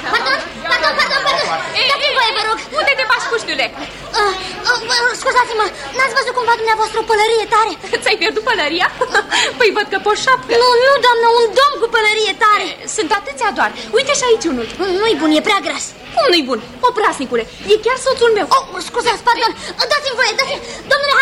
Pardon. Dați-mi voie, vă rog. Unde te bași, puștiule? Scuzați-mă, n-ați văzut cumva dumneavoastră o pălărie tare? Ți-ai pierdut pălăria? Păi văd că pe o șapcă. Nu, doamnă, un domn cu pălărie tare. Sunt atâția doar. Uite și aici unul. Nu-i bun, e prea gras. Cum nu-i bun? Obrasnicule, e chiar soțul meu. Scuzați, pardon. Dați-mi voie, dați-mi. Domnule